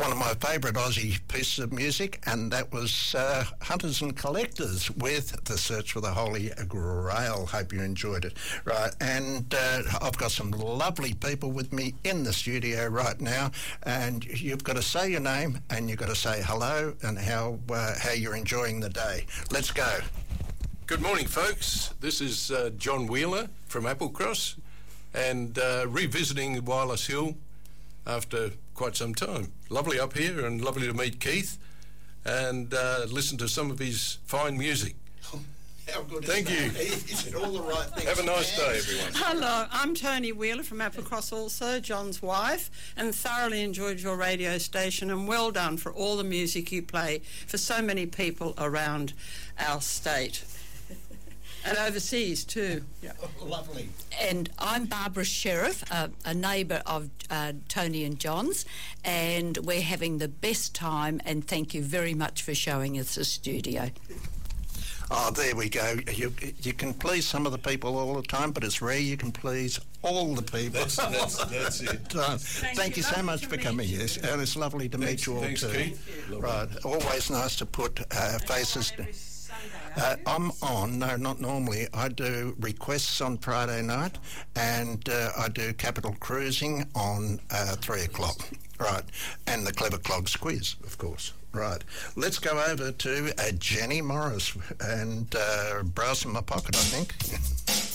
one of my favourite Aussie pieces of music, and that was Hunters and Collectors with The Search for the Holy Grail. Hope you enjoyed it. Right, and I've got some lovely people with me in the studio right now, and you've got to say your name and you've got to say hello and how you're enjoying the day. Let's go. Good morning, folks. This is John Wheeler from Applecross, and revisiting Wireless Hill after quite some time. Lovely up here, and lovely to meet Keith and listen to some of his fine music. How good Thank is you. that? He said all the right things. Have a nice day, everyone. Hello, I'm Tony Wheeler from Applecross also, John's wife, and thoroughly enjoyed your radio station, and well done for all the music you play for so many people around our state. And overseas too. Yeah. Oh, lovely. And I'm Barbara Sheriff, a neighbour of Tony and John's, and we're having the best time, and thank you very much for showing us the studio. Oh, there we go. You can please some of the people all the time, but it's rare you can please all the people. That's it. Thank you so much for coming, yes, and it's lovely to meet you all thanks, too. Keith. Right, always nice to put faces. I'm on, no, not normally. I do requests on Friday night, and I do Capital Cruising on 3 o'clock. Right, and the Clever Clogs quiz, of course. Right, let's go over to Jenny Morris and Brass in My Pocket, I think.